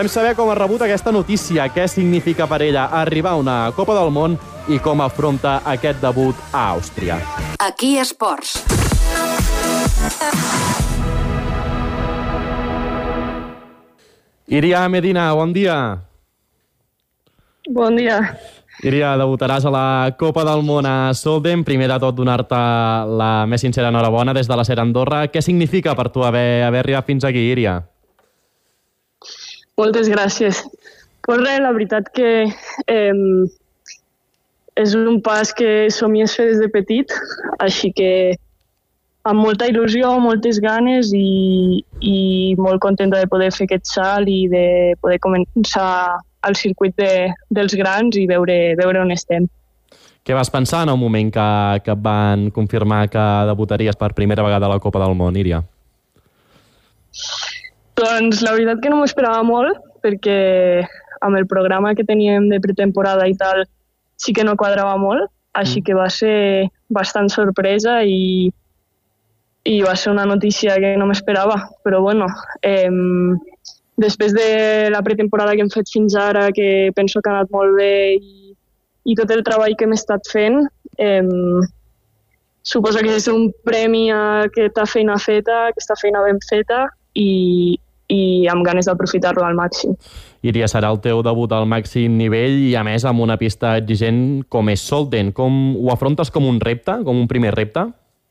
Volem saber com ha rebut aquesta notícia, què significa per ella arribar a una Copa del Món i com afronta aquest debut a Àustria. Aquí Esports. Iria Medina, bon dia. Bon dia. Iria, debutaràs a la Copa del Món a Solden. Primer de tot, donar-te la més sincera enhorabona des de la SER Andorra. Què significa per tu haver arribat fins aquí, Iria? Moltes gràcies. Pues res, la veritat que és un pas que somies fer des de petit, així que amb molta il·lusió, moltes ganes i molt contenta de poder fer aquest salt i de poder començar al circuit dels grans i veure on estem. Què vas pensar en el moment que et van confirmar que debutaries per primera vegada a la Copa del Món, Iria? Doncs la veritat que no m'ho esperava molt, perquè amb el programa que teníem de pretemporada i tal sí que no quadrava molt, així que va ser bastant sorpresa i va ser una notícia que no m'esperava. Però bueno, després de la pretemporada que hem fet fins ara, que penso que ha anat molt bé i tot el treball que hem estat fent, suposo que és un premi a aquesta feina feta, aquesta feina ben feta i amb ganes d'aprofitar-lo al màxim. Iria, serà el teu debut al màxim nivell i a més amb una pista exigent com és Solden. Com ho afrontes com un repte, com un primer repte?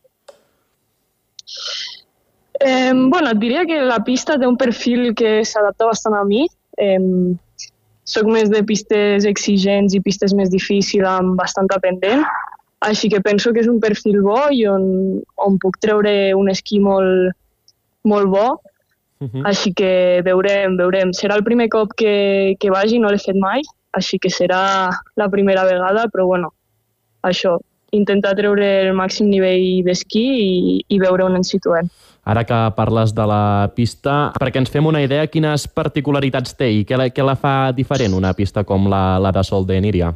Bueno, et diria que la pista té un perfil que s'adapta bastant a mi. Soc més de pistes exigents i pistes més difícils amb bastanta pendent, així que penso que és un perfil bo i on puc treure un esquí molt, molt bo. Així que veurem. Serà el primer cop que vagi, no l'he fet mai, així que serà la primera vegada, però bueno, això, intentar treure el màxim nivell d'esquí i veure on ens situem. Ara que parles de la pista, perquè ens fem una idea, quines particularitats té i què la fa diferent una pista com la de Solden, Iria?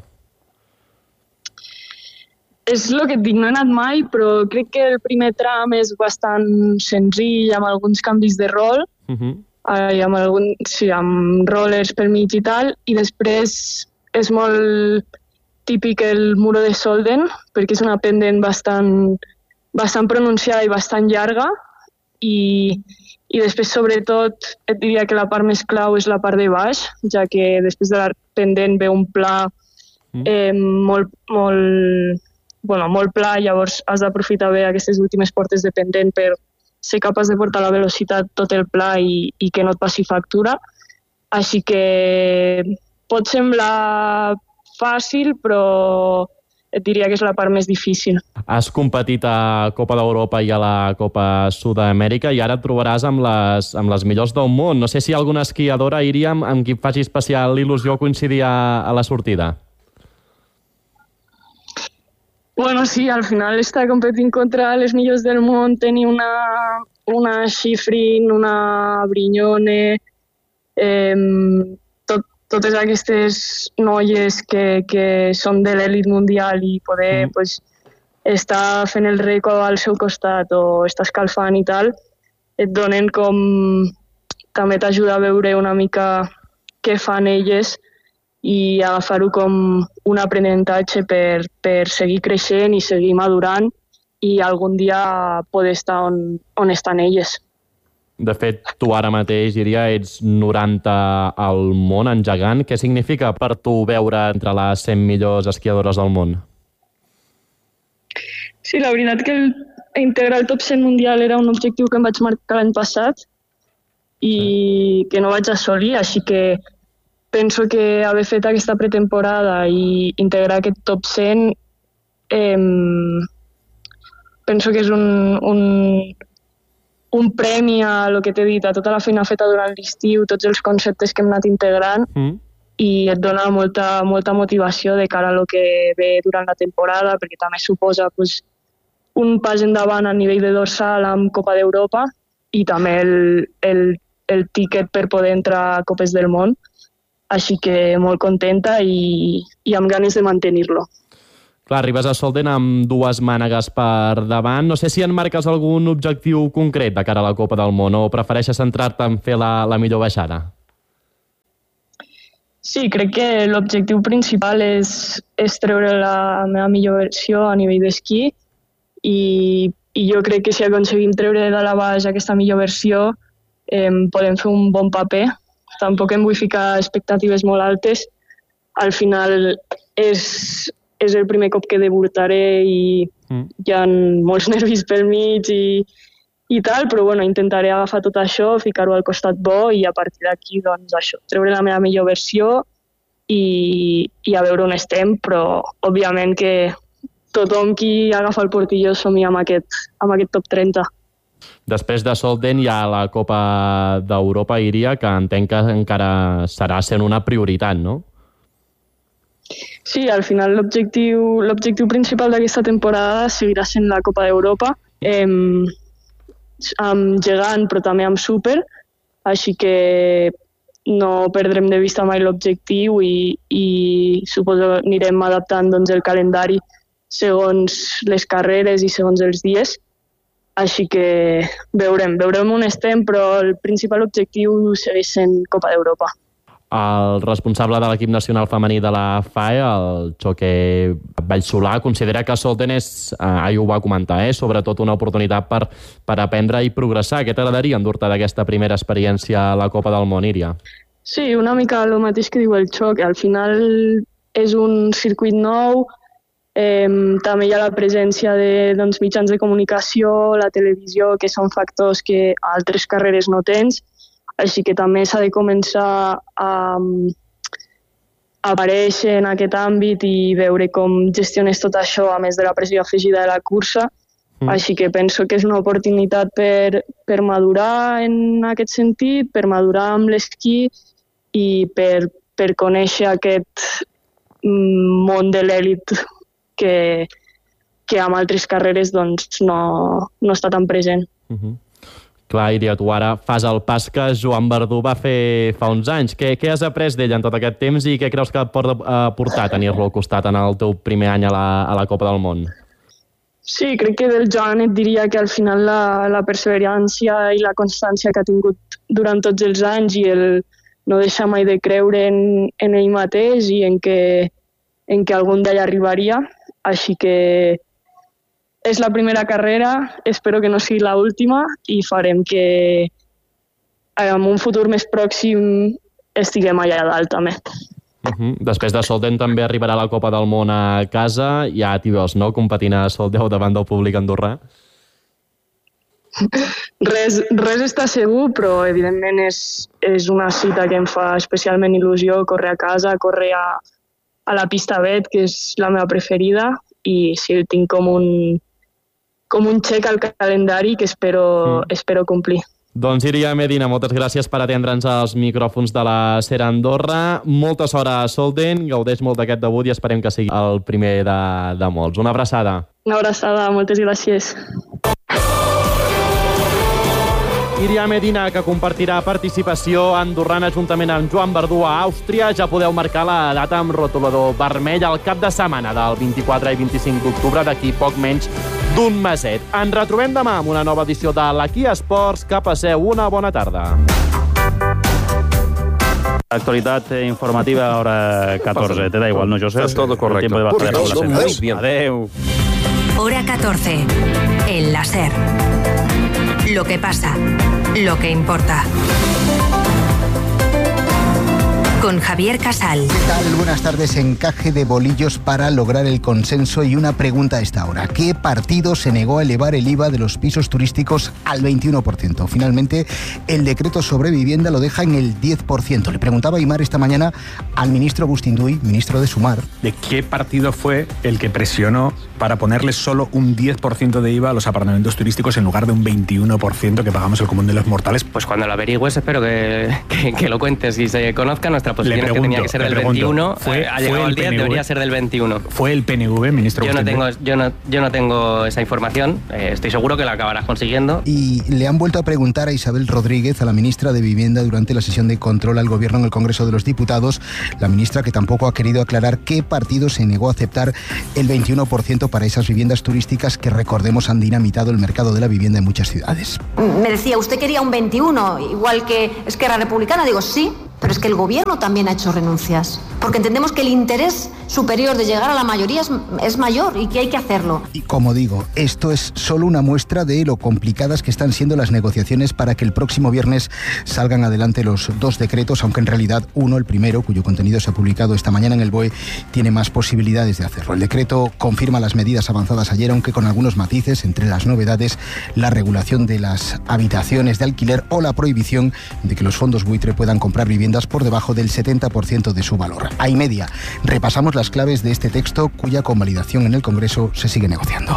És el que et dic, no he anat mai, però crec que el primer tram és bastant senzill, amb alguns canvis de rol, amb rollers pel mig i tal, i després és molt típic el muro de Solden, perquè és una pendent bastant pronunciada i bastant llarga, i després, sobretot, et diria que la part més clau és la part de baix, ja que després de la pendent ve un pla molt pla, llavors has d'aprofitar bé aquestes últimes portes de pendent per ser capaç de portar la velocitat tot el pla i que no et passi factura. Així que pot semblar fàcil, però et diria que és la part més difícil. Has competit a Copa d'Europa i a la Copa Sud-amèrica i ara et trobaràs amb les millors del món. No sé si hi ha alguna esquiadora, Iria, amb qui et faci especial il·lusió coincidir a la sortida. Bueno, sí, al final estar competint contra les millors del món, tenir una Schifrin, una Brignone, totes aquestes noies que són de l'elit mundial i poder estar fent el rècord al seu costat o estar escalfant i tal, et donen com... també t'ajuda a veure una mica què fan elles i agafar-ho com un aprenentatge per seguir creixent i seguir madurant i algun dia poder estar on estan elles. De fet, tu ara mateix, Iria, ets 90 al món en gegant. Què significa per tu veure entre les 100 millors esquiadores del món? Sí, la veritat que integrar el top 100 mundial era un objectiu que em vaig marcar l'any passat i que no vaig assolir, així que penso que haver fet aquesta pretemporada i integrar aquest top 100 penso que és un premi a el que t'he dit, a tota la feina feta durant l'estiu, tots els conceptes que hem anat integrant i et dona molta motivació de cara a el que ve durant la temporada, perquè també suposa un pas endavant a nivell de dorsal amb Copa d'Europa i també el tíquet per poder entrar a Copes del Món. Així que molt contenta i amb ganes de mantenir-lo. Clar, arribes a Solden amb dues mànegues per davant. No sé si en marques algun objectiu concret de cara a la Copa del Món o prefereixes centrar-te en fer la millor baixada? Sí, crec que l'objectiu principal és treure la meva millor versió a nivell d'esquí i jo crec que si aconseguim treure de dalt a baix aquesta millor versió podem fer un bon paper. Tampoc em vull ficar expectatives molt altes. Al final és el primer cop que debutaré i hi ha molts nervis pel mig i tal, però bueno, intentaré agafar tot això, ficar-ho al costat bo i a partir d'aquí, doncs això, treure la meva millor versió i a veure on estem, però òbviament que tothom qui agafa el portilló somia amb aquest top 30. Després de Solden hi ha la Copa d'Europa, Iria, que entenc que encara serà sent una prioritat, no? Sí, al final l'objectiu principal d'aquesta temporada seguirà sent la Copa d'Europa, amb gegant però també amb súper, així que no perdrem de vista mai l'objectiu i suposo anirem adaptant doncs, el calendari segons les carreres i segons els dies, així que veurem on estem, però el principal objectiu segueix sent Copa d'Europa. El responsable de l'equip nacional femení de la FAE, el Choque Vallsolà, considera que Solden és, ahir ho va comentar, sobretot una oportunitat per aprendre i progressar. Què t'agradaria endur-te d'aquesta primera experiència a la Copa del Món, Iria? Sí, una mica el mateix que diu el Choque. Al final és un circuit nou, també hi ha la presència de mitjans de comunicació, la televisió, que són factors que a altres carreres no tens, així que també s'ha de començar a aparèixer en aquest àmbit i veure com gestiones tot això, a més de la pressió afegida de la cursa. Així que penso que és una oportunitat per madurar en aquest sentit, per madurar amb l'esquí i per conèixer aquest món de l'èlit que amb altres carreres doncs, no està tan present. Clar, Iria, tu ara fas el pas que Joan Verdú va fer fa uns anys. Què has après d'ell en tot aquest temps i què creus que et pot aportar tenir-lo al costat en el teu primer any a la Copa del Món? Sí, crec que del Joan et diria que al final la perseverància i la constància que ha tingut durant tots els anys i el no deixar mai de creure en ell mateix i en que algun dia arribaria. Així que és la primera carrera, espero que no sigui l'última i farem que en un futur més pròxim estiguem allà dalt també. Després de Solden també arribarà la Copa del Món a casa. Ja t'hi veus, no?, competint a Soldeu davant del públic andorrà. Res està segur, però evidentment és una cita que em fa especialment il·lusió, córrer a casa, córrer a la pista Bet, que és la meva preferida, i sí, el tinc com un xec al calendari que espero complir. Doncs Iria Medina, moltes gràcies per atendre'ns als micròfons de la SER Andorra. Molta sort a Solden, gaudeix molt d'aquest debut i esperem que sigui el primer de molts. Una abraçada. Una abraçada, moltes gràcies. Iria Medina, que compartirà participació andorrana juntament amb Joan Verdú a Àustria. Ja podeu marcar la data amb rotulador vermell al cap de setmana del 24 i 25 d'octubre, d'aquí poc menys d'un meset. Ens retrobem demà amb una nova edició de l'Aquí Esports. Que passeu una bona tarda. Actualidad informativa, hora 14. Te da igual, ¿no, Josep? Es todo correcto. El tiempo de bajar de la Muy bien. Adeu. Hora 14. En la SER. Lo que pasa, lo que importa. Con Javier Casal. ¿Qué tal? Buenas tardes. Encaje de bolillos para lograr el consenso y una pregunta a esta hora. ¿Qué partido se negó a elevar el IVA de los pisos turísticos al 21%? Finalmente, el decreto sobre vivienda lo deja en el 10%. Le preguntaba Aimar esta mañana al ministro Agustín Duy, ministro de Sumar. ¿De qué partido fue el que presionó para ponerle solo un 10% de IVA a los apartamentos turísticos en lugar de un 21% que pagamos el común de los mortales? Pues cuando lo averigües espero que lo cuentes y se conozca nuestra posición, que tenía que ser del 21, ha llegado el 10, debería ser del 21. ¿Fue el PNV, ministro? Yo no tengo esa información, estoy seguro que la acabarás consiguiendo. Y le han vuelto a preguntar a Isabel Rodríguez, a la ministra de Vivienda, durante la sesión de control al Gobierno en el Congreso de los Diputados, la ministra que tampoco ha querido aclarar qué partido se negó a aceptar el 21% para esas viviendas turísticas que, recordemos, han dinamitado el mercado de la vivienda en muchas ciudades. Me decía, ¿usted quería un 21, igual que Esquerra Republicana? Digo, sí, pero es que el gobierno también ha hecho renuncias, porque entendemos que el interés superior de llegar a la mayoría es mayor y que hay que hacerlo. Y como digo, esto es solo una muestra de lo complicadas que están siendo las negociaciones para que el próximo viernes salgan adelante los 2 decretos, aunque en realidad uno, el primero, cuyo contenido se ha publicado esta mañana en el BOE, tiene más posibilidades de hacerlo. El decreto confirma las medidas avanzadas ayer, aunque con algunos matices, entre las novedades, la regulación de las habitaciones de alquiler o la prohibición de que los fondos buitre puedan comprar viviendas por debajo del 70% de su valor. A y media, repasamos las claves de este texto cuya convalidación en el Congreso se sigue negociando.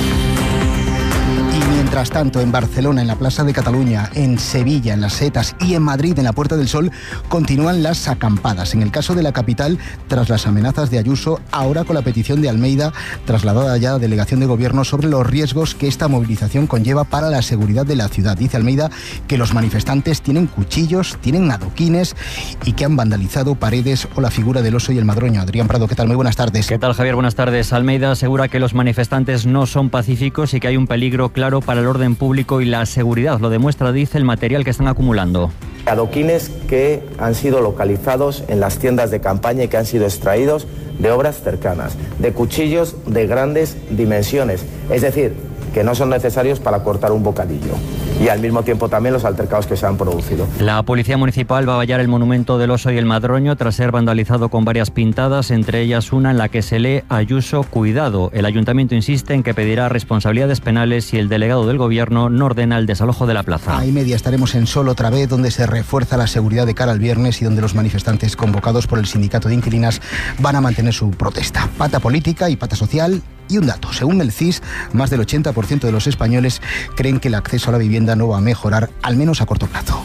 Mientras tanto, en Barcelona, en la Plaza de Cataluña, en Sevilla, en Las Setas y en Madrid, en la Puerta del Sol, continúan las acampadas. En el caso de la capital, tras las amenazas de Ayuso, ahora con la petición de Almeida, trasladada ya a Delegación de Gobierno, sobre los riesgos que esta movilización conlleva para la seguridad de la ciudad. Dice Almeida que los manifestantes tienen cuchillos, tienen adoquines y que han vandalizado paredes o la figura del oso y el madroño. Adrián Prado, ¿qué tal? Muy buenas tardes. ¿Qué tal, Javier? Buenas tardes. Almeida asegura que los manifestantes no son pacíficos y que hay un peligro claro para el orden público y la seguridad. Lo demuestra, dice, el material que están acumulando. Adoquines que han sido localizados en las tiendas de campaña y que han sido extraídos de obras cercanas, de cuchillos de grandes dimensiones, es decir, que no son necesarios para cortar un bocadillo. Y al mismo tiempo también los altercados que se han producido. La Policía Municipal va a vallar el monumento del oso y el madroño tras ser vandalizado con varias pintadas, entre ellas una en la que se lee Ayuso, cuidado. El Ayuntamiento insiste en que pedirá responsabilidades penales si el delegado del Gobierno no ordena el desalojo de la plaza. A y media estaremos en Sol otra vez, donde se refuerza la seguridad de cara al viernes y donde los manifestantes convocados por el sindicato de inquilinas van a mantener su protesta. Pata política y pata social. Y un dato, según el CIS, más del 80% de los españoles creen que el acceso a la vivienda no va a mejorar, al menos a corto plazo.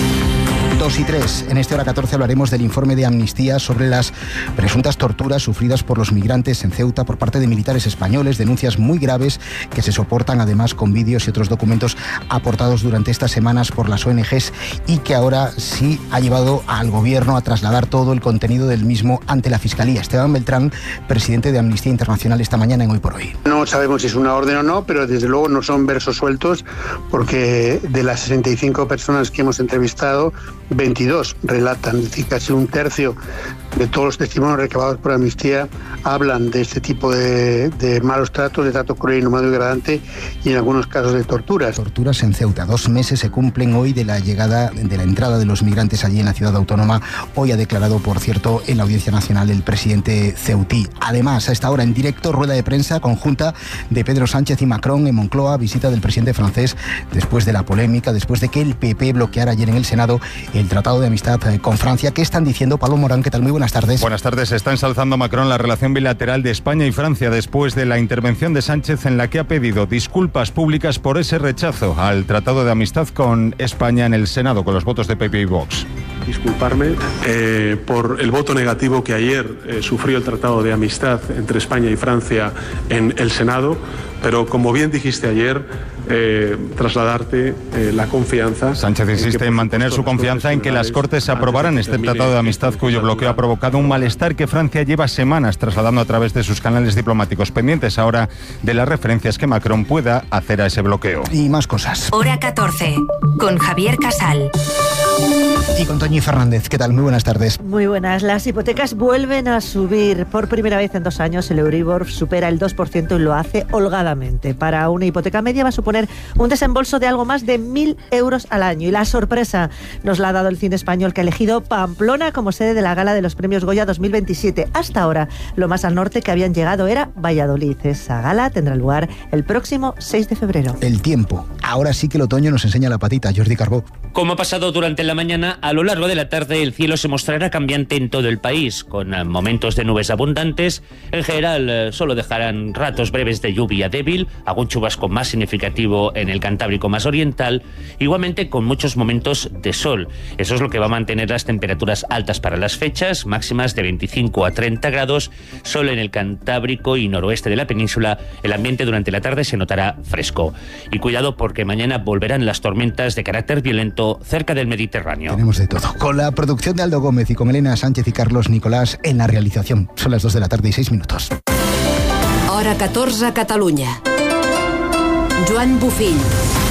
2 y 3. En este Hora 14 hablaremos del informe de Amnistía sobre las presuntas torturas sufridas por los migrantes en Ceuta por parte de militares españoles, denuncias muy graves que se soportan además con vídeos y otros documentos aportados durante estas semanas por las ONGs y que ahora sí ha llevado al Gobierno a trasladar todo el contenido del mismo ante la Fiscalía. Esteban Beltrán, presidente de Amnistía Internacional, esta mañana en Hoy por Hoy. No sabemos si es una orden o no, pero desde luego no son versos sueltos, porque de las 65 personas que hemos entrevistado, 22 relatan, es decir, casi un tercio de todos los testimonios recabados por Amnistía hablan de este tipo de malos tratos, de trato cruel, inhumano y degradante, y en algunos casos de torturas. Torturas en Ceuta. 2 meses se cumplen hoy de la entrada de los migrantes allí en la ciudad autónoma. Hoy ha declarado, por cierto, en la Audiencia Nacional el presidente ceutí. Además, a esta hora en directo, rueda de prensa conjunta de Pedro Sánchez y Macron en Moncloa, visita del presidente francés después de la polémica, después de que el PP bloqueara ayer en el Senado el Tratado de Amistad con Francia. ¿Qué están diciendo? Pablo Morán, ¿qué tal? Muy buenas tardes. Buenas tardes. Está ensalzando Macron la relación bilateral de España y Francia después de la intervención de Sánchez en la que ha pedido disculpas públicas por ese rechazo al Tratado de Amistad con España en el Senado con los votos de PP y Vox. Disculparme por el voto negativo que ayer sufrió el Tratado de Amistad entre España y Francia en el Senado, pero como bien dijiste ayer, trasladarte la confianza. Sánchez insiste en mantener su confianza en que las Cortes aprobaran este Tratado de Amistad cuyo bloqueo ha provocado un malestar que Francia lleva semanas trasladando a través de sus canales diplomáticos, pendientes ahora de las referencias que Macron pueda hacer a ese bloqueo. Y más cosas. Hora 14, con Javier Casal. Y con Toñi Fernández. ¿Qué tal? Muy buenas tardes. Muy buenas. Las hipotecas vuelven a subir. Por primera vez en 2 años el Euribor supera el 2% y lo hace holgadamente. Para una hipoteca media va a suponer un desembolso de algo más de 1.000 euros al año. Y la sorpresa nos la ha dado el cine español, que ha elegido Pamplona como sede de la gala de los premios Goya 2027. Hasta ahora, lo más al norte que habían llegado era Valladolid. Esa gala tendrá lugar el próximo 6 de febrero. El tiempo. Ahora sí que el otoño nos enseña la patita. Jordi Carbó. Como ha pasado durante la mañana, a lo largo de la tarde el cielo se mostrará cambiante en todo el país, con momentos de nubes abundantes. En general, solo dejarán ratos breves de lluvia débil, algún chubasco más significativo en el Cantábrico más oriental, igualmente con muchos momentos de sol. Eso es lo que va a mantener las temperaturas altas para las fechas, máximas de 25 a 30 grados. Solo en el Cantábrico y noroeste de la península el ambiente durante la tarde se notará fresco. Y cuidado, porque mañana volverán las tormentas de carácter violento cerca del Mediterráneo. Tenemos de todo. Con la producción de Aldo Gómez y con Elena Sánchez y Carlos Nicolás en la realización. Son las 2 de la tarde y 6 minutos. Hora 14, Catalunya. Joan Bufill.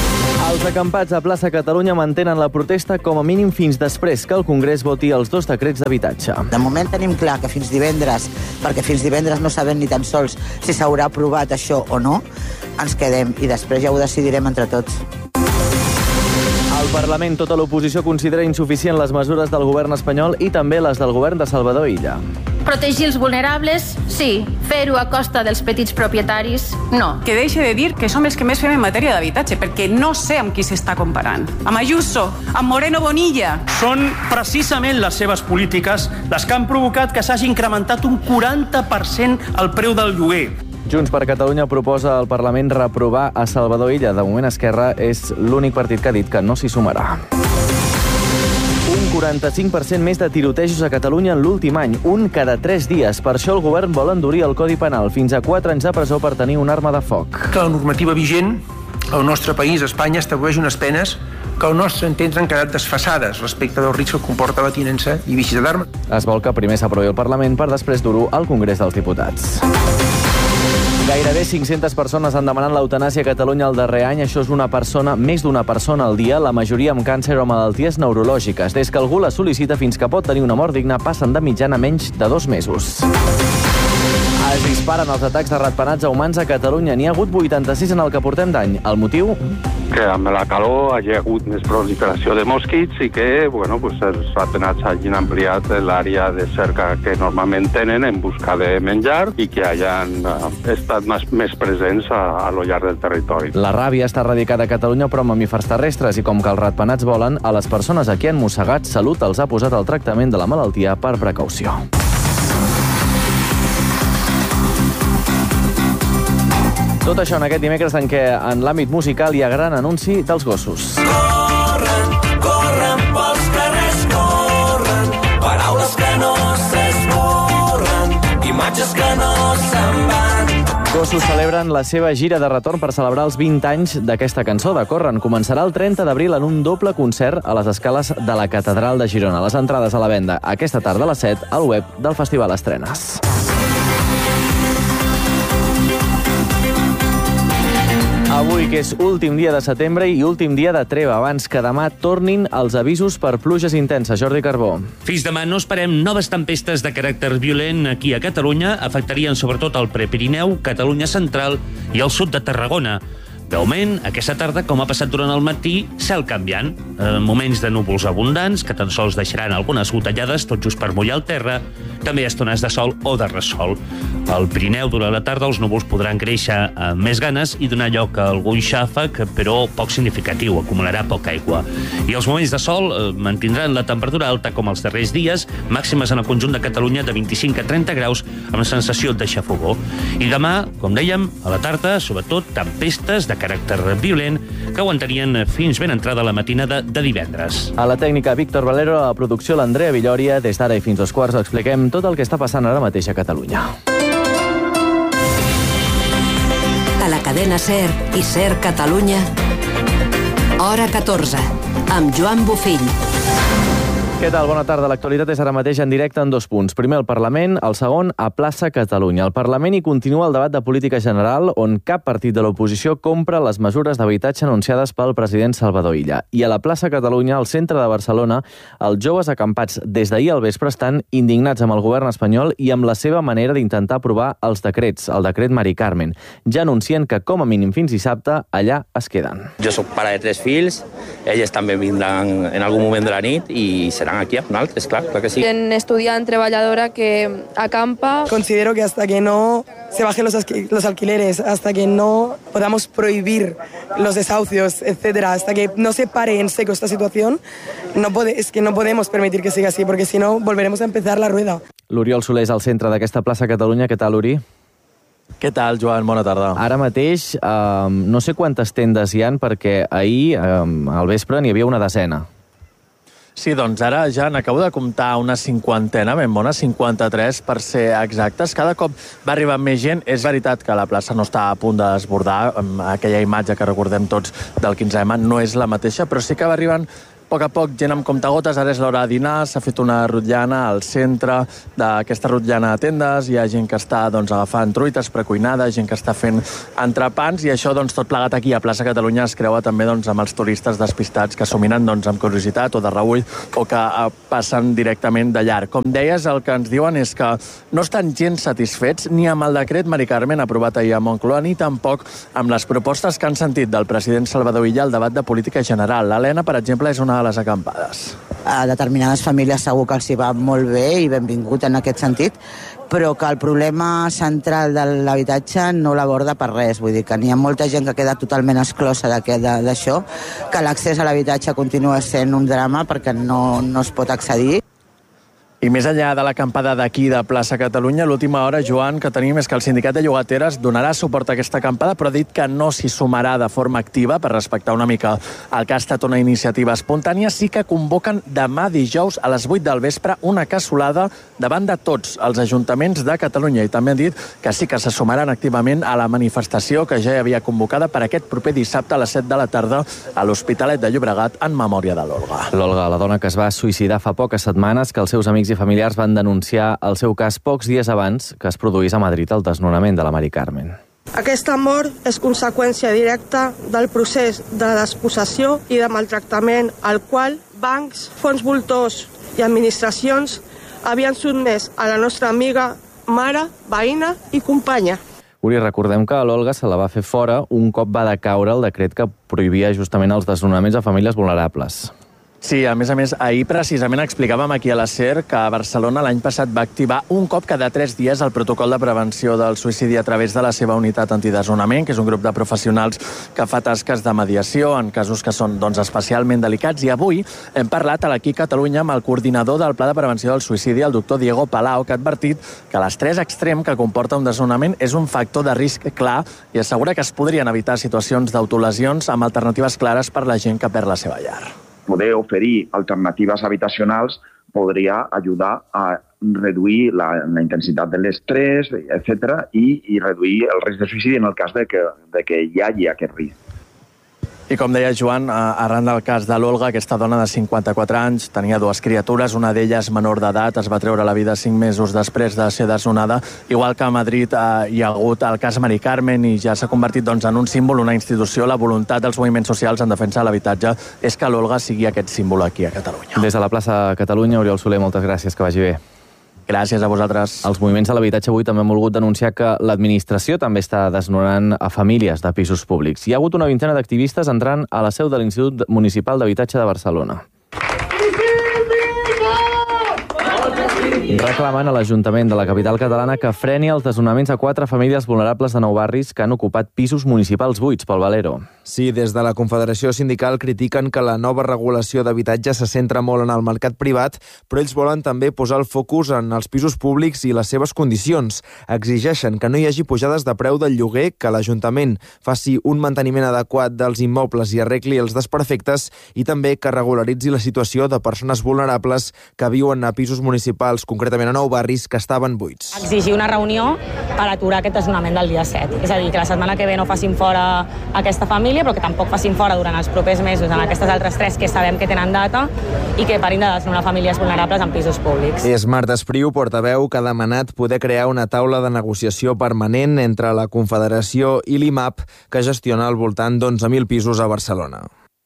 Els acampats a Plaça Catalunya mantenen la protesta com a mínim fins després que el Congrés voti els 2 decrets d'habitatge. De moment tenim clar que fins divendres, perquè fins divendres no sabem ni tan sols si s'haurà aprovat això o no, ens quedem i després ja ho decidirem entre tots. Al Parlament, tota l'oposició considera insuficient les mesures del govern espanyol i també les del govern de Salvador Illa. Protegir els vulnerables, sí. Fer-ho a costa dels petits propietaris, no. Que deixe de dir que som els que més fem en matèria d'habitatge, perquè no sé amb qui s'està comparant. Amb Ayuso, amb Moreno Bonilla. Són precisament les seves polítiques les que han provocat que s'hagi incrementat un 40% el preu del lloguer. Junts per Catalunya proposa al Parlament reprovar a Salvador Illa. De moment, Esquerra és l'únic partit que ha dit que no s'hi sumarà. Un 45% més de tirotejos a Catalunya en l'últim any, un cada 3 dies. Per això el govern vol endurir el Codi Penal fins a 4 anys de presó per tenir una arma de foc. Que la normativa vigent al nostre país, Espanya, estableix unes penes que al nostre entendre han quedat desfasades respecte del risc que comporta la tinença i vici d'arma. Es vol que primer s'aprovi al Parlament per després dur-ho al Congrés dels Diputats. Gairebé 500 persones han demanat l'eutanàsia a Catalunya el darrer any. Això és més d'una persona al dia, la majoria amb càncer o malalties neurològiques. Des que algú la sol·licita fins que pot tenir una mort digna, passen de mitjana menys de 2 mesos. Es disparen els atacs de ratpenats a humans a Catalunya. N'hi ha hagut 86 en el que portem d'any. El motiu? Que amb la calor hi ha hagut més proliferació de mosquits i que els ratpenats hagin ampliat l'àrea de cerca que normalment tenen en busca de menjar i que hagin estat més presents a lo llarg del territori. La ràbia està radicada a Catalunya però amb mamífers terrestres i com que els ratpenats volen, a les persones a qui han mossegat, Salut els ha posat el tractament de la malaltia per precaució. Tot això en aquest dimecres en què en l'àmbit musical hi ha gran anunci dels gossos. Corren, corren pels carrers, corren, paraules que no s'esborren, imatges que no se'n van. Gossos celebren la seva gira de retorn per celebrar els 20 anys d'aquesta cançó de Corren. Començarà el 30 d'abril en un doble concert a les escales de la Catedral de Girona. Les entrades a la venda aquesta tarda a les 7 al web del Festival Estrenes. Avui, que és últim dia de setembre i últim dia de treva, abans que demà tornin els avisos per pluges intenses. Jordi Carbó. Fins demà no esperem noves tempestes de caràcter violent aquí a Catalunya. Afectarien sobretot el Prepirineu, Catalunya Central i el sud de Tarragona. De moment, aquesta tarda, com ha passat durant el matí, cel canviant. Moments de núvols abundants, que tan sols deixaran algunes gotellades, tot just per mullar el terra. També hi ha estones de sol o de ressol. Al Pirineu, durant la tarda, els núvols podran créixer amb més ganes i donar lloc a algun xàfec, però poc significatiu, acumularà poca aigua. I els moments de sol mantindran la temperatura alta com els darrers dies, màximes en el conjunt de Catalunya de 25 a 30 graus, amb sensació de xafogó. I demà, com dèiem, a la tarda, sobretot, tempestes de caràcter violent que aguantarien fins ben entrada la matinada de divendres. A la tècnica Víctor Valero, a la producció l'Andrea Villòria. Des d'ara i fins als quarts expliquem tot el que està passant ara mateix a Catalunya. A la cadena SER i SER Catalunya, hora 14, amb Joan Bofill. Què tal? Bona tarda. L'actualitat és ara mateix en directe en 2 punts. Primer, el Parlament, el segon, a Plaça Catalunya. Al Parlament hi continua el debat de política general, on cap partit de l'oposició compra les mesures d'habitatge anunciades pel president Salvador Illa. I a la Plaça Catalunya, al centre de Barcelona, els joves acampats des d'ahir al vespre estan indignats amb el govern espanyol i amb la seva manera d'intentar aprovar els decrets, el decret Mari Carmen. Ja anuncien que, com a mínim fins dissabte, allà es queden. Jo soc pare de 3 fills, elles també vindran en algun moment de la nit i seran aquí amb nosaltres, clar que sí. Un estudiant treballadora que acampa. Considero que hasta que no se bajen los alquileres, hasta que no podamos prohibir los desahucios, etcétera, hasta que no se pare en seco esta situación, es que no podemos permitir que siga así, porque si no volveremos a empezar la rueda. L'Oriol Soler és al centre d'aquesta plaça Catalunya. Què tal, Uri? Què tal, Joan? Bona tarda. Ara mateix, no sé quantes tendes hi han, perquè ahir, al vespre, n'hi havia una desena. Sí, doncs ara ja n'acabo de comptar una 50, ben bona, 53 per ser exactes. Cada cop va arribar més gent. És veritat que la plaça no està a punt de desbordar. Aquella imatge que recordem tots del 15M no és la mateixa, però sí que va arribant poc a poc, gent amb comptagotes, ara és l'hora de dinar, s'ha fet una rotllana al centre d'aquesta rotllana de tendes, hi ha gent que està agafant truites precuinades, gent que està fent entrepans, i això tot plegat aquí a Plaça Catalunya es creua també amb els turistes despistats que s'ho miren amb curiositat o de reüll o que passen directament de llarg. Com deies, el que ens diuen és que no estan gens satisfets ni amb el decret Mari Carmen aprovat ahir a Moncloa ni tampoc amb les propostes que han sentit del president Salvador Illa al debat de política general. L'Helena, per exemple, és una de les acampades. A determinades famílies segur que els hi va molt bé i benvingut en aquest sentit, però que el problema central de l'habitatge no l'aborda per res. Vull dir que n'hi ha molta gent que queda totalment exclosa d'això, que l'accés a l'habitatge continua sent un drama perquè no es pot accedir. I més enllà de l'acampada d'aquí de Plaça Catalunya, l'última hora, Joan, que tenim és que el sindicat de llogateres donarà suport a aquesta acampada, però ha dit que no s'hi sumarà de forma activa per respectar una mica el que ha estat una iniciativa espontània. Sí que convoquen demà dijous a les 8 del vespre una cassolada davant de tots els ajuntaments de Catalunya, i també han dit que sí que se sumaran activament a la manifestació que ja hi havia convocada per aquest proper dissabte a les 7 de la tarda a l'Hospitalet de Llobregat en memòria de l'Olga. L'Olga, la dona que es va suïcidar fa poques setmanes, que els seus amics i familiars van denunciar el seu cas pocs dies abans que es produís a Madrid el desnonament de la Mari Carmen. Aquesta mort és conseqüència directa del procés de despossessió i de maltractament al qual bancs, fons voltors i administracions havien sotmès a la nostra amiga, mare, veïna i companya. Uri, recordem que a l'Olga se la va fer fora un cop va decaure el decret que prohibia justament els desnonaments a famílies vulnerables. Sí, a més, ahir precisament explicàvem aquí a la SER que a Barcelona l'any passat va activar un cop cada 3 dies el protocol de prevenció del suïcidi a través de la seva unitat antidesnonament, que és un grup de professionals que fa tasques de mediació en casos que són especialment delicats. I avui hem parlat a l'Aquí Catalunya amb el coordinador del Pla de Prevenció del Suïcidi, el doctor Diego Palau, que ha advertit que l'estrès extrem que comporta un desnonament és un factor de risc clar i assegura que es podrien evitar situacions d'autolesions amb alternatives clares per la gent que perd la seva llar. Poder oferir alternatives habitacionals podria ajudar a reduir la intensitat de l'estrès, etc., i reduir el risc de suïcidi en el cas de que hi hagi aquest risc. I com deia Joan, arran del cas de l'Olga, aquesta dona de 54 anys tenia 2 criatures, una d'elles menor d'edat, es va treure la vida 5 mesos després de ser desnonada. Igual que a Madrid hi ha hagut el cas Mari Carmen i ja s'ha convertit en un símbol, una institució. La voluntat dels moviments socials en defensa de l'habitatge és que l'Olga sigui aquest símbol aquí a Catalunya. Des de la plaça Catalunya, Oriol Soler, moltes gràcies, que vagi bé. Gràcies a vosaltres. Els moviments de l'habitatge avui també han volgut denunciar que l'administració també està desnonant a famílies de pisos públics. Hi ha hagut una vintena d'activistes entrant a la seu de l'Institut Municipal d'Habitatge de Barcelona. Reclamen a l'Ajuntament de la capital catalana que freni els desnonaments a 4 famílies vulnerables de 9 barris que han ocupat pisos municipals buits pel Valero. Sí, des de la Confederació Sindical critiquen que la nova regulació d'habitatge se centra molt en el mercat privat, però ells volen també posar el focus en els pisos públics i les seves condicions. Exigeixen que no hi hagi pujades de preu del lloguer, que l'Ajuntament faci un manteniment adequat dels immobles i arregli els desperfectes, i també que regularitzi la situació de persones vulnerables que viuen a pisos municipals, concretament a 9 barris que estaven buits. Exigir una reunió per aturar aquest desnonament del dia 7. És a dir, que la setmana que ve no facin fora aquesta família, però que tampoc facin fora durant els propers mesos en aquestes altres 3 que sabem que tenen data i que parin de desnonar famílies vulnerables en pisos públics. És Marta Espriu, portaveu, que ha demanat poder crear una taula de negociació permanent entre la Confederació i l'IMAP, que gestiona al voltant d'11.000 pisos a Barcelona.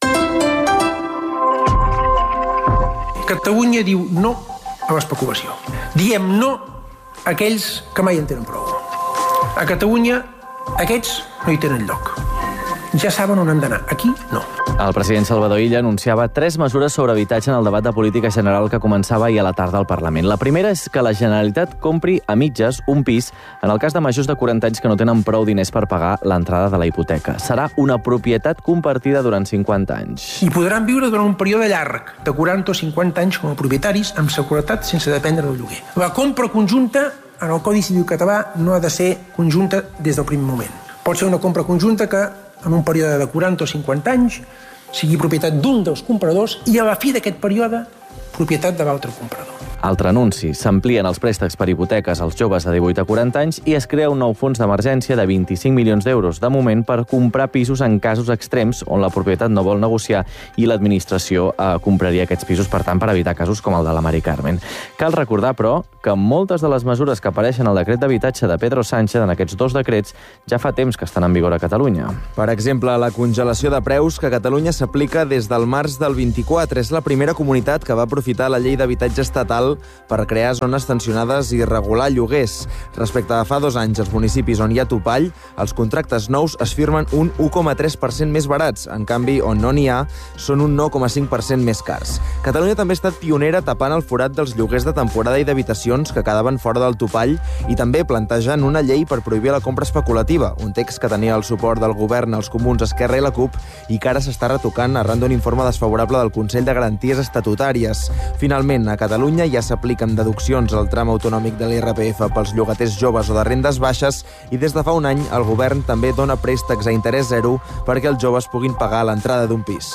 Catalunya diu no a l'especulació. Diem no a aquells que mai en tenen prou. A Catalunya, aquests no hi tenen lloc. Ja saben on han d'anar. Aquí, no. El president Salvador Illa anunciava 3 mesures sobre habitatge en el debat de política general que començava ahir a la tarda al Parlament. La primera és que la Generalitat compri a mitges un pis en el cas de majors de 40 anys que no tenen prou diners per pagar l'entrada de la hipoteca. Serà una propietat compartida durant 50 anys. I podran viure durant un període llarg, de 40 o 50 anys com a propietaris, amb seguretat sense dependre del lloguer. La compra conjunta en el Codi Civil català no ha de ser conjunta des del primer moment. Pot ser una compra conjunta que en un període de 40 o 50 anys sigui propietat d'un dels compradors i a la fi d'aquest període propietat de l'altre comprador. Altre anunci. S'amplien els préstecs per hipoteques als joves de 18 a 40 anys i es crea un nou fons d'emergència de 25 milions d'euros, de moment, per comprar pisos en casos extrems on la propietat no vol negociar i l'administració compraria aquests pisos, per tant, per evitar casos com el de la Mari Carmen. Cal recordar, però, que moltes de les mesures que apareixen al decret d'habitatge de Pedro Sánchez, en aquests dos decrets, ja fa temps que estan en vigor a Catalunya. Per exemple, la congelació de preus que a Catalunya s'aplica des del març del 24. És la primera comunitat que va aprofitar la llei d'habitatge estatal per crear zones tensionades i regular lloguers. Respecte a fa 2 anys, als municipis on hi ha topall, els contractes nous es firmen un 1,3% més barats. En canvi, on no n'hi ha, són un 9,5% més cars. Catalunya també ha estat pionera tapant el forat dels lloguers de temporada i d'habitacions que quedaven fora del topall i també plantejant una llei per prohibir la compra especulativa, un text que tenia el suport del govern, els Comuns, Esquerra i la CUP i que ara s'està retocant arran d'un informe desfavorable del Consell de Garanties Estatutàries. Finalment, a Catalunya ja s'apliquen deduccions al tram autonòmic de l'IRPF pels llogaters joves o de rendes baixes i des de fa un any el govern també dona préstecs a interès zero perquè els joves puguin pagar l'entrada d'un pis.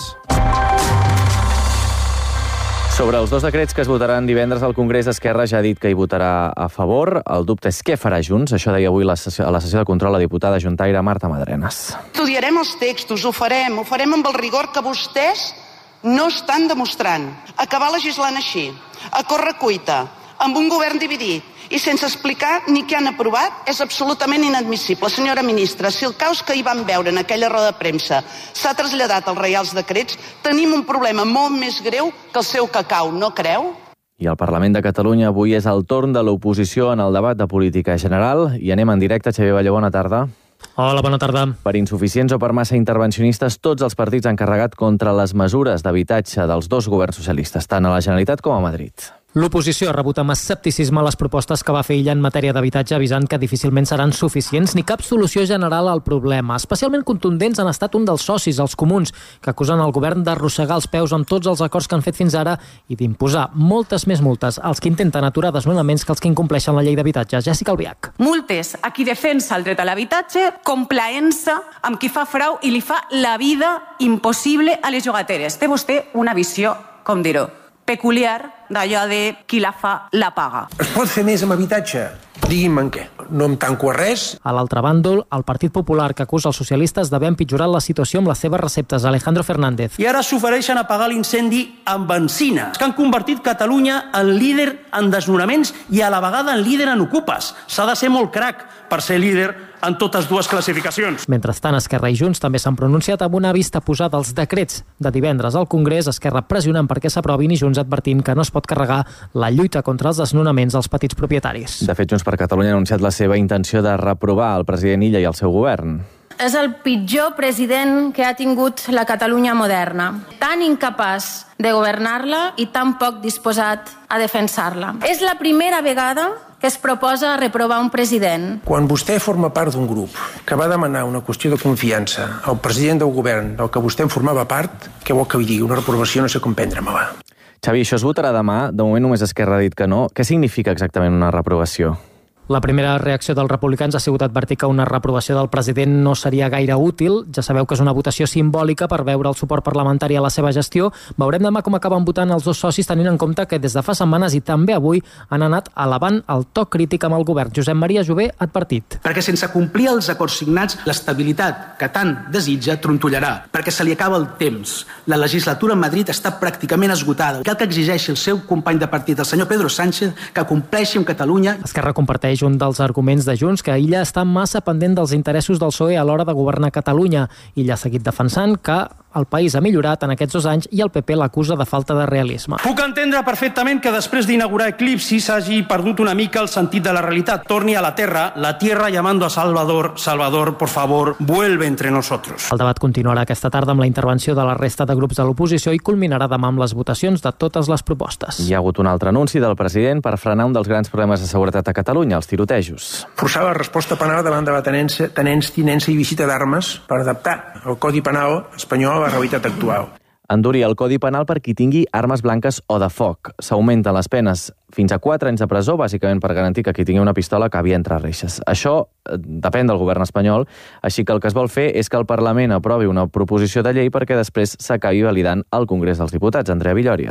Sobre els dos decrets que es votaran divendres al Congrés, Esquerra ja ha dit que hi votarà a favor. El dubte és què farà Junts. Això deia avui a la sessió de control la diputada juntaire Marta Madrenas. Estudiarem els textos, ho farem amb el rigor que vostès no estan demostrant. Acabar legislant així, a correcuita, amb un govern dividit i sense explicar ni què han aprovat és absolutament inadmissible. Senyora ministra, si el caos que hi vam veure en aquella roda de premsa s'ha traslladat als reials decrets, tenim un problema molt més greu que el seu cacau, no creu? I al Parlament de Catalunya avui és el torn de l'oposició en el debat de política general i anem en directe. Xavier Balló, bona tarda. Hola, bona tarda. Per insuficients o per massa intervencionistes, tots els partits han carregat contra les mesures d'habitatge dels dos governs socialistes, tant a la Generalitat com a Madrid. L'oposició ha rebut amb escepticisme les propostes que va fer ella en matèria d'habitatge, avisant que difícilment seran suficients ni cap solució general al problema. Especialment contundents han estat un dels socis, els Comuns, que acusen el govern d'arrossegar els peus amb tots els acords que han fet fins ara i d'imposar moltes més multes als que intenten aturar desnonaments que els que incompleixen la llei d'habitatge. Jessica Albiach. Multes a qui defensa el dret a l'habitatge, complaença amb qui fa frau i li fa la vida impossible a les llogateres. Té vostè una visió, com dir-ho, peculiar d'allò de qui la fa la paga. Es pot fer més amb habitatge? Digui'm en què. No em tanco a res. A l'altre bàndol, el Partit Popular, que acusa els socialistes d'haver empitjorat la situació amb les seves receptes. Alejandro Fernández. I ara s'ofereixen a apagar l'incendi amb benzina, que han convertit Catalunya en líder en desnonaments i a la vegada en líder en ocupes. S'ha de ser molt crac per ser líder en totes dues classificacions. Mentrestant, Esquerra i Junts també s'han pronunciat amb una vista posada als decrets de divendres al Congrés, Esquerra pressionant perquè s'aprovin i Junts advertint que no es pot carregar la lluita contra els desnonaments als petits propietaris. De fet, Junts per Catalunya ha anunciat la seva intenció de reprovar el president Illa i el seu govern. És el pitjor president que ha tingut la Catalunya moderna. Tan incapaç de governar-la i tan poc disposat a defensar-la. És la primera vegada que es proposa reprovar un president. Quan vostè forma part d'un grup que va demanar una qüestió de confiança al president del govern del que vostè en formava part, què vol que li digui? Una reprovació no sé com prendre-me-la. Xavi, això es votarà demà. De moment només Esquerra ha dit que no. Què significa exactament una reprovació? La primera reacció dels republicans ha sigut advertir que una reprovació del president no seria gaire útil. Ja sabeu que és una votació simbòlica per veure el suport parlamentari a la seva gestió. Veurem demà com acaben votant els dos socis, tenint en compte que des de fa setmanes i també avui han anat elevant el to crític amb el govern. Josep Maria Jové ha advertit. Perquè sense complir els acords signats, l'estabilitat que tant desitja trontollarà, perquè se li acaba el temps. La legislatura a Madrid està pràcticament esgotada. Cal que exigeixi el seu company de partit, el senyor Pedro Sánchez, que compleixi amb Catalunya. Esquerra comparteix un dels arguments de Junts, que Illa està massa pendent dels interessos del PSOE a l'hora de governar Catalunya. Illa ha seguit defensant que el país ha millorat en aquests 2 anys i el PP l'acusa de falta de realisme. Puc entendre perfectament que després d'inaugurar Eclipsi s'hagi perdut una mica el sentit de la realitat. Torni a la tierra llamando a Salvador, Salvador, por favor, vuelve entre nosotros. El debat continuarà aquesta tarda amb la intervenció de la resta de grups de l'oposició i culminarà demà amb les votacions de totes les propostes. Hi ha hagut un altre anunci del president per frenar un dels grans problemes de seguretat a Catalunya, els tirotejos. Forçar la resposta penal davant de la tinença i visita d'armes per adaptar el Codi Penal espanyol a la realitat actual. Enduri el Codi Penal per qui tingui armes blanques o de foc. S'augmenten les penes fins a 4 anys de presó, bàsicament per garantir que qui tingui una pistola acabi entre reixes. Això depèn del govern espanyol, així que el que es vol fer és que el Parlament aprovi una proposició de llei perquè després s'acabi validant al Congrés dels Diputats. Andrea Villòria.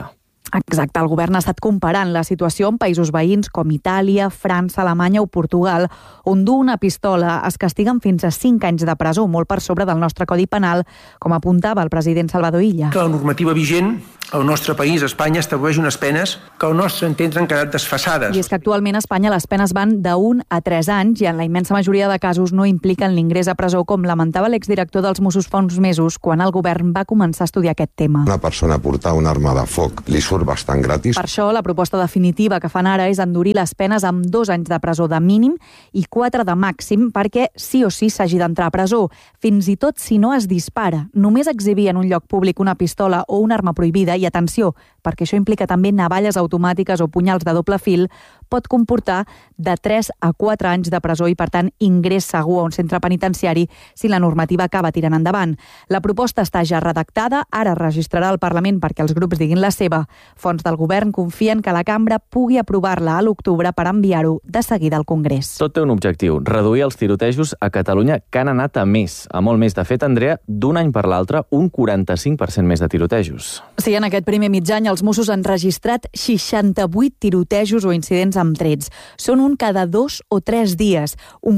Exacte, el govern ha estat comparant la situació en països veïns com Itàlia, França, Alemanya o Portugal, on dur una pistola es castiguen fins a 5 anys de presó, molt per sobre del nostre Codi Penal, com apuntava el president Salvador Illa. Que la normativa vigent al nostre país, Espanya, estableix unes penes que al nostre entendre han quedat desfasades. I és que actualment a Espanya les penes van d'1 a 3 anys i en la immensa majoria de casos no impliquen l'ingrés a presó, com lamentava l'exdirector dels Mossos fa uns mesos quan el govern va començar a estudiar aquest tema. Una persona portar una arma de foc li surt bastant gratis. Per això, la proposta definitiva que fan ara és endurir les penes amb 2 anys de presó de mínim i 4 de màxim perquè sí o sí s'hagi d'entrar a presó, fins i tot si no es dispara. Només exhibir en un lloc públic una pistola o una arma prohibida, i atenció, perquè això implica també navalles automàtiques o punyals de doble fil, pot comportar de 3 a 4 anys de presó i, per tant, ingrés segur a un centre penitenciari si la normativa acaba tirant endavant. La proposta està ja redactada, ara es registrarà al Parlament perquè els grups diguin la seva. Fonts del govern confien que la cambra pugui aprovar-la a l'octubre per enviar-ho de seguida al Congrés. Tot té un objectiu, reduir els tirotejos a Catalunya, que han anat a més, a molt més. De fet, Andrea, d'un any per l'altre, un 45% més de tirotejos. Sí, en aquest primer mig any els Mossos han registrat 68 tirotejos o incidents amb trets. Són un cada 2 o 3 dies, un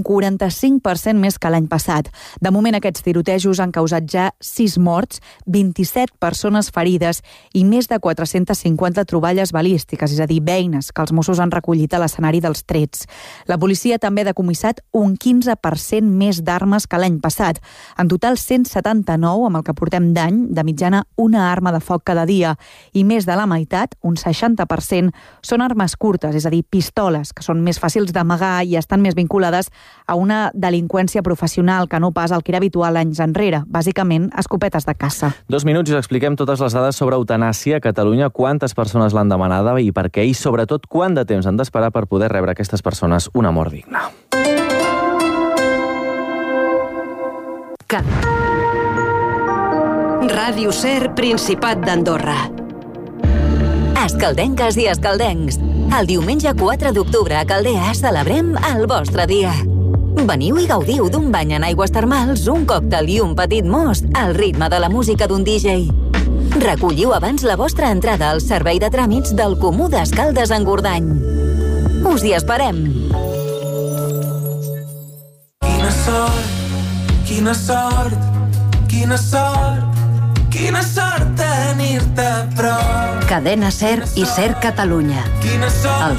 45% més que l'any passat. De moment, aquests tirotejos han causat ja 6 morts, 27 persones ferides i més de 450 troballes balístiques, és a dir, beines que els Mossos han recollit a l'escenari dels trets. La policia també ha decomissat un 15% més d'armes que l'any passat. En total, 179, amb el que portem d'any, de mitjana una arma de foc cada dia, i més de la meitat, un 60%, són armes curtes, és a dir, pistoles, que són més fàcils d'amagar i estan més vinculades a una delinqüència professional que no pas el que era habitual anys enrere, bàsicament escopetes de caça. 2 minuts i us expliquem totes les dades sobre eutanàsia a Catalunya, quantes persones l'han demanada i per què, i sobretot quant de temps han d'esperar per poder rebre aquestes persones una mort digna. Ràdio Ser, Principat d'Andorra. Escaldenques i escaldencs. El diumenge 4 d'octubre a Caldea celebrem el vostre dia. Veniu i gaudiu d'un bany en aigües termals, un còctel i un petit most al ritme de la música d'un DJ. Recolliu abans la vostra entrada al servei de tràmits del Comú d'Escaldes en Gordany. Us hi esperem. Quina sort, quina sort, quina sort, quina sort tenir-te a prop. Cadena Ser i Ser Catalunya. Quina sort.